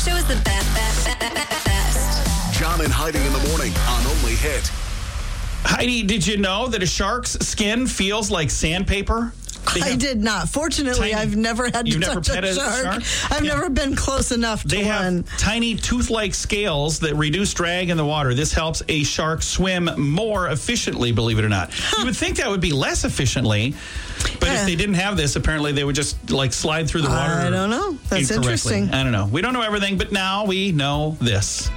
show is the best. John and Heidi in the morning on Only Hit. Heidi, did you know that a shark's skin feels like sandpaper? I did not. Fortunately, I've never had to touch a shark. I've never been close enough to one. Have tiny tooth-like scales that reduce drag in the water. This helps a shark swim more efficiently, believe it or not. You would think that would be less efficiently, but if they didn't have this, apparently they would just slide through the water. I don't know. That's interesting. I don't know. We don't know everything, but now we know this.